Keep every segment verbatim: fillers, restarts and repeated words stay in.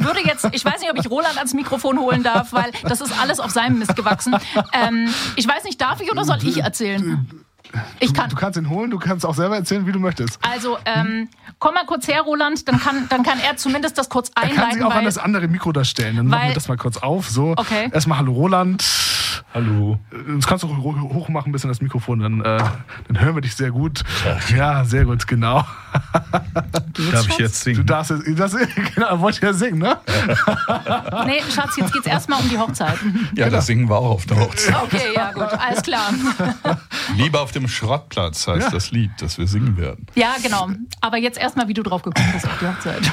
würde jetzt, ich weiß nicht, ob ich Roland ans Mikrofon holen darf, weil das ist alles auf seinem Mist gewachsen. Ähm, ich weiß nicht, darf ich oder soll ich erzählen? Ich kann. Du, du kannst ihn holen, du kannst auch selber erzählen, wie du möchtest. Also, ähm, komm mal kurz her, Roland, dann kann, dann kann er zumindest das kurz einleiten. Er kann sich auch weil, an das andere Mikro da stellen. Dann weil, machen wir das mal kurz auf. So, okay. Erstmal hallo Roland. Hallo. Das kannst du hoch machen, ein bisschen das Mikrofon, dann, äh, dann hören wir dich sehr gut. Ja, sehr gut, genau. Darf ich jetzt singen? Du darfst jetzt, das, genau, wollte ich ja singen, ne? Nee, Schatz, jetzt geht's erstmal um die Hochzeit. Ja, das singen wir auch auf der Hochzeit. Okay, ja gut, alles klar. Lieber auf dem Schrottplatz heißt ja. das Lied, das wir singen werden. Ja, genau. Aber jetzt erstmal, wie du drauf gekommen bist auf die Hochzeit.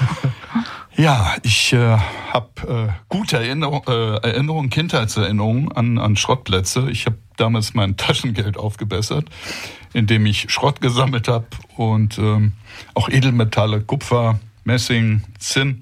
Ja, ich äh, habe äh, gute Erinnerung, äh, Erinnerungen, Kindheitserinnerungen an, an Schrottplätze. Ich habe damals mein Taschengeld aufgebessert, indem ich Schrott gesammelt habe und ähm, auch Edelmetalle, Kupfer, Messing, Zinn.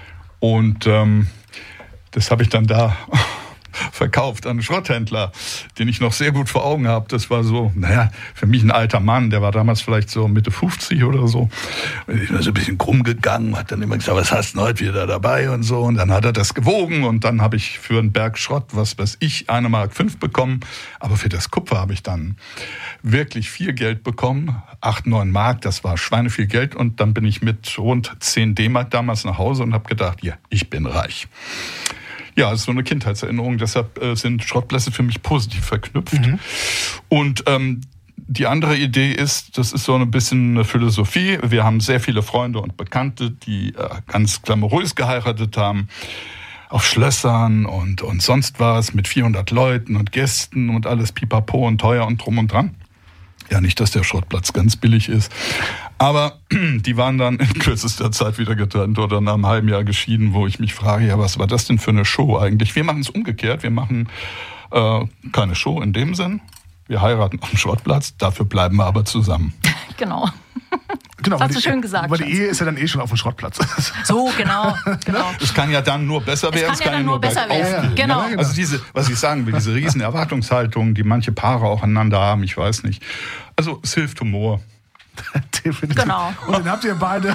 Und ähm, das habe ich dann da verkauft an einen Schrotthändler, den ich noch sehr gut vor Augen habe. Das war so, naja, für mich ein alter Mann, der war damals vielleicht so Mitte fünfzig oder so. Und ich war so ein bisschen krumm gegangen, hat dann immer gesagt, was hast du denn heute wieder dabei und so. Und dann hat er das gewogen und dann habe ich für einen Berg Schrott, was weiß ich, eine Mark fünf bekommen. Aber für das Kupfer habe ich dann wirklich viel Geld bekommen. Acht, neun Mark, das war schweineviel Geld. Und dann bin ich mit rund zehn D-Mark damals nach Hause und habe gedacht, ja, ich bin reich. Ja, das ist so eine Kindheitserinnerung, deshalb äh, sind Schrottplätze für mich positiv verknüpft. Mhm. Und ähm, die andere Idee ist, das ist so ein bisschen eine Philosophie. Wir haben sehr viele Freunde und Bekannte, die äh, ganz glamourös geheiratet haben, auf Schlössern und, und sonst was mit vierhundert Leuten und Gästen und alles pipapo und teuer und drum und dran. Ja, nicht, dass der Schrottplatz ganz billig ist. Aber die waren dann in kürzester Zeit wieder getrennt oder nach einem halben Jahr geschieden, wo ich mich frage, ja, was war das denn für eine Show eigentlich? Wir machen es umgekehrt. Wir machen äh, keine Show in dem Sinn. Wir heiraten auf dem Schrottplatz, dafür bleiben wir aber zusammen. Genau. Genau, das hast du schön gesagt. Aber die Ehe ist ja dann eh schon auf dem Schrottplatz. So, genau. genau. Es kann ja dann nur besser werden. Es kann, es kann ja, ja nur besser werden. Genau. Ja, genau. Also diese, was ich sagen will, diese riesen Erwartungshaltung, die manche Paare auch aneinander haben, ich weiß nicht. Also es hilft Humor. Definitiv. Genau. Und den habt ihr beide.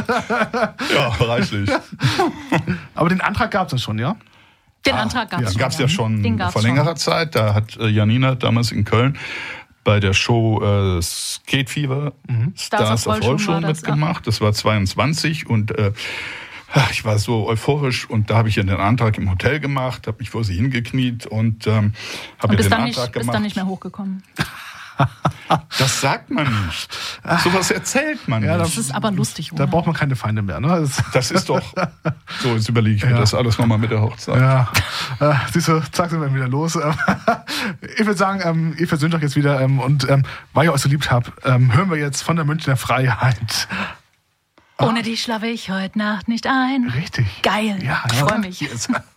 Ja, reichlich. Aber den Antrag gab es dann schon, ja? Den ah, Antrag gab es ja, schon. Gab es ja schon gab's vor längerer schon. Zeit. Da hat äh, Janina damals in Köln bei der Show äh, Skate Fever mhm. Stars, Stars of Rollshow mitgemacht. Das war zweiundzwanzig und äh, ich war so euphorisch und da habe ich ihr den Antrag im Hotel gemacht, habe mich vor sie hingekniet und ähm, habe ihr den Antrag nicht, gemacht. Bist dann nicht mehr hochgekommen. Das sagt man nicht. Sowas erzählt man ja, nicht. Das ist aber lustig, oder? Da braucht man keine Feinde mehr. Ne? Das, das ist doch... So, jetzt überlege ich mir ja. das alles nochmal mit der Hochzeit. Ja, äh, siehst du, zack, sind wir wieder los. Ich würde sagen, ähm, ihr versöhnt euch jetzt wieder ähm, und ähm, weil ihr euch so liebt habt, ähm, hören wir jetzt von der Münchner Freiheit. Ohne dich schlafe ich heute Nacht nicht ein. Richtig. Geil. Ja, ich ja. freue mich. Yes.